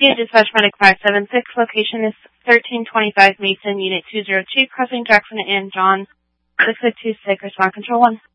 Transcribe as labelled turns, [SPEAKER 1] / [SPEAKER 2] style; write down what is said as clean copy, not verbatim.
[SPEAKER 1] Cascadia Dispatch Medic 576, location is 1325 Mason, Unit 202, crossing Jackson and John, 6626, respond control 1.